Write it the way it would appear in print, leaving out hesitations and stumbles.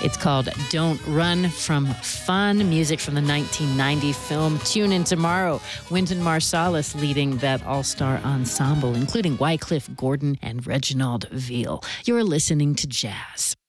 It's called Don't Run from Fun, music from the 1990 film. Tune in tomorrow. Wynton Marsalis leading that all-star ensemble, including Wycliffe Gordon and Reginald Veal. You're listening to Jazz.